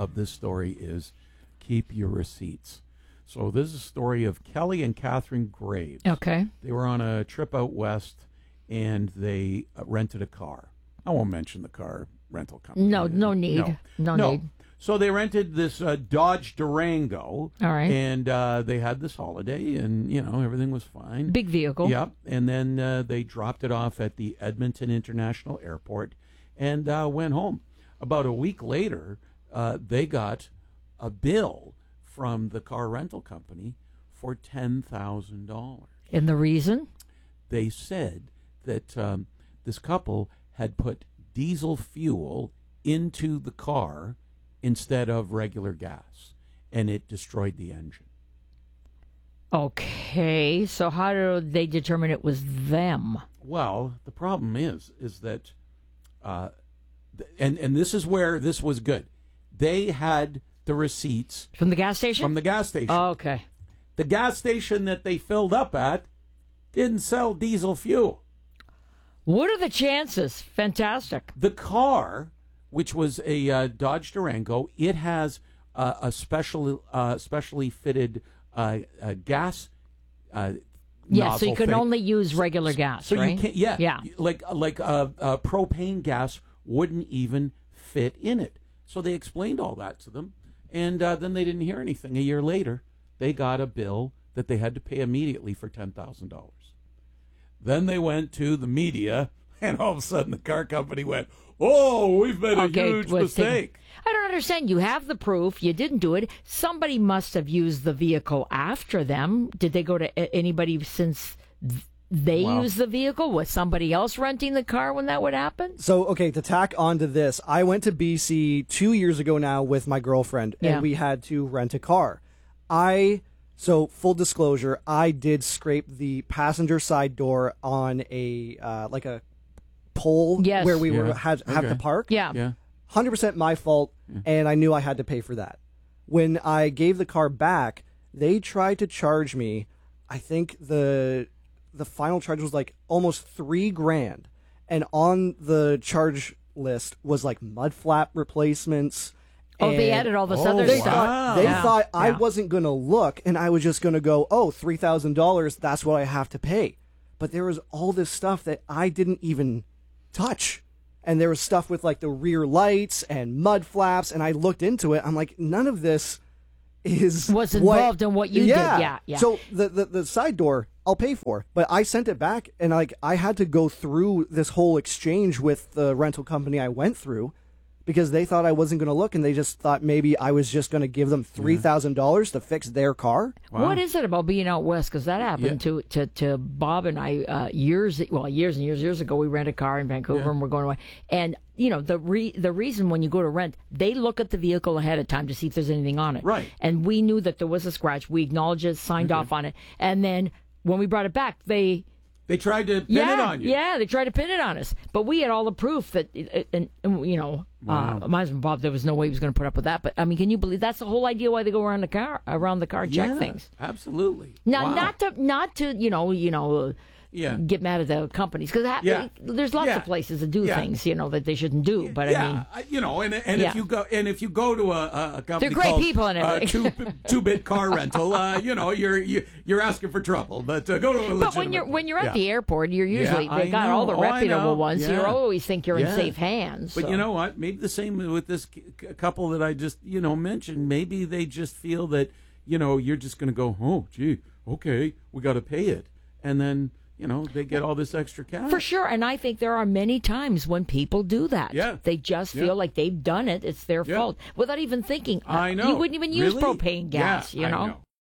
of this story is keep your receipts. So this is a story of Kelly and Catherine Graves. Okay. They were on a trip out west, and they rented a car. I won't mention the car rental company. No need. No need. So they rented this Dodge Durango. All right. And they had this holiday, and, everything was fine. Big vehicle. Yep. And then they dropped it off at the Edmonton International Airport and went home. About a week later, they got a bill from the car rental company for $10,000. And the reason? They said that this couple had put diesel fuel into the car instead of regular gas, and it destroyed the engine. Okay, so how do they determine it was them? Well, the problem is that, and this is where this was good. They had the receipts From the gas station? from the gas station. Oh, okay. The gas station that they filled up at didn't sell diesel fuel. What are the chances? Fantastic. The car, which was a Dodge Durango, it has a specially fitted gas. Yeah, so you nozzle can thing. only use regular gas, So right? you can't. Yeah, Yeah. Like propane gas wouldn't even fit in it. So they explained all that to them, and then they didn't hear anything. A year later, they got a bill that they had to pay immediately for $10,000. Then they went to the media, and all of a sudden the car company went, "Oh, we've made a huge mistake." I don't understand. You have the proof. You didn't do it. Somebody must have used the vehicle after them. Did they go to anybody since they used the vehicle? Was somebody else renting the car when that would happen? So, okay, to tack onto this, I went to BC 2 years ago now with my girlfriend, and we had to rent a car. So, full disclosure, I did scrape the passenger side door on a like a pole where we have to park. Yeah. 100% my fault, and I knew I had to pay for that. When I gave the car back, they tried to charge me. I think the final charge was like almost $3,000, and on the charge list was like mud flap replacements. Oh, they added all this other stuff. Wow. They thought I wasn't going to look, and I was just going to go, oh, $3,000, that's what I have to pay. But there was all this stuff that I didn't even touch. And there was stuff with like the rear lights and mud flaps, and I looked into it. I'm like, none of this was involved in what you did. Yeah. So the side door I'll pay for, but I sent it back, and like I had to go through this whole exchange with the rental company I went through, because they thought I wasn't going to look, and they just thought maybe I was just going to give them $3,000 to fix their car. Wow. What is it about being out west? Because that happened to Bob and I years and years ago. We rent a car in Vancouver, and we're going away. And the reason when you go to rent, they look at the vehicle ahead of time to see if there's anything on it. Right. And we knew that there was a scratch. We acknowledged it, signed off on it, and then when we brought it back, they tried to pin it on you. Yeah, they tried to pin it on us. But we had all the proof that, my husband Bob, there was no way he was going to put up with that. But I mean, can you believe that's the whole idea why they go around the car, check things? Absolutely. Now, Wow. not to get mad at the companies, because there's lots of places that do things that they shouldn't do. But I mean, if you go to a company, they're great called, people and everything. two bit car rental, you're asking for trouble. But go to a legitimate. But when you're at the airport, you're usually they got all the reputable ones. So you always think you're in safe hands. But so. you know what? Maybe the same with this couple that I just mentioned. Maybe they just feel that you're just going to go, oh gee, okay, we got to pay it, and then. They get all this extra cash. For sure, and I think there are many times when people do that. Yeah. They just feel like they've done it. It's their fault. Without even thinking. I know. You wouldn't even use Really? propane gas, I know.